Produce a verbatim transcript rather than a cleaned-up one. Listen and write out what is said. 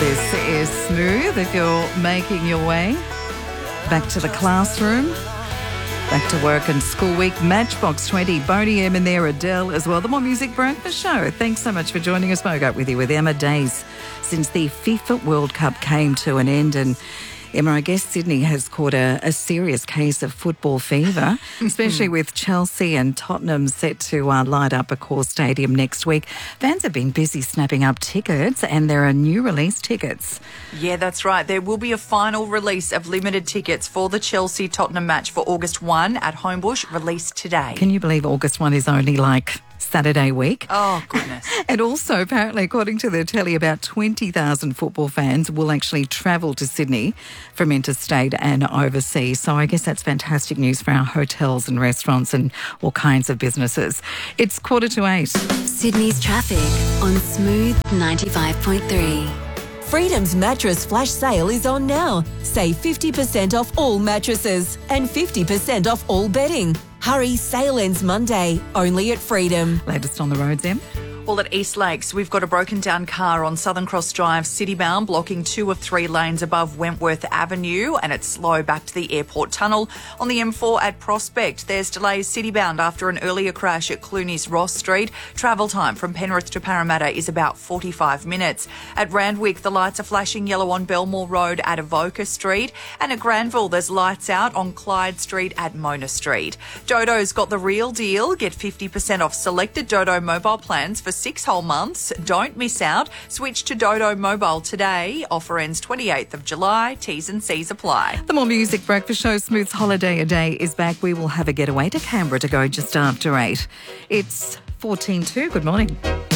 This is Smooth if you're making your way back to the classroom, back to work and school week. Matchbox twenty, Boney M in there, Adele as well. The More Music Breakfast Show. Thanks so much for joining us. Spoke up with you with Emma Days since the FIFA World Cup came to an end. And Emma, I guess Sydney has caught a, a serious case of football fever, especially with Chelsea and Tottenham set to uh, light up Accor Stadium next week. Fans have been busy snapping up tickets, and there are new release tickets. Yeah, that's right. There will be a final release of limited tickets for the Chelsea-Tottenham match for August first at Homebush, released today. Can you believe August first is only like Saturday week? Oh, goodness. And also, apparently, according to the telly, about twenty thousand football fans will actually travel to Sydney from interstate and overseas. So I guess that's fantastic news for our hotels and restaurants and all kinds of businesses. It's quarter to eight. Sydney's traffic on Smooth ninety-five point three. Freedom's mattress flash sale is on now. Save fifty percent off all mattresses and fifty percent off all bedding. Hurry, sale ends Monday, only at Freedom. Latest on the roads, Em? Well, at East Lakes, we've got a broken down car on Southern Cross Drive, citybound, blocking two of three lanes above Wentworth Avenue, and it's slow back to the airport tunnel. On the M four at Prospect, there's delays citybound after an earlier crash at Clooney's Ross Street. Travel time from Penrith to Parramatta is about forty-five minutes. At Randwick, the lights are flashing yellow on Belmore Road at Avoca Street, and at Granville, there's lights out on Clyde Street at Mona Street. Dodo's got the real deal. Get fifty percent off selected Dodo mobile plans for six whole months. Don't miss out. Switch to Dodo Mobile today. Offer ends twenty-eighth of July. T's and C's apply. The More Music Breakfast Show, Smooth Holiday a Day, is back. We will have a getaway to Canberra to go just after eight. It's fourteen two. Good morning.